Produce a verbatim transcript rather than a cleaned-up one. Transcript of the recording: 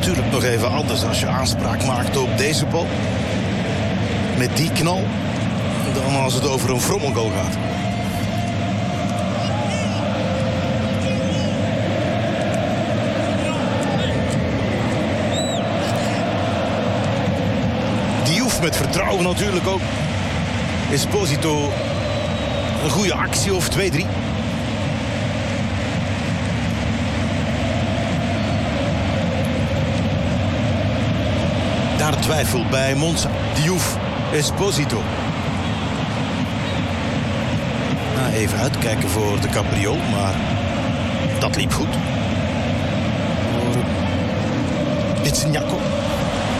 natuurlijk nog even anders als je aanspraak maakt op deze bal. Met die knal. Dan als het over een frommelgoal gaat. Diouf met vertrouwen natuurlijk ook. Esposito een goede actie of twee drie. Daar twijfel bij Monza. Diouf, Esposito. Nou, even uitkijken voor de cabriol, maar dat liep goed. Pizzignacco.